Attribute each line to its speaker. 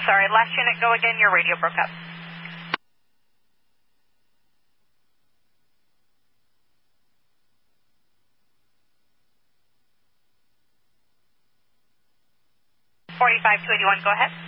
Speaker 1: Sorry, last unit, go again. Your radio broke up. $45,281, go ahead.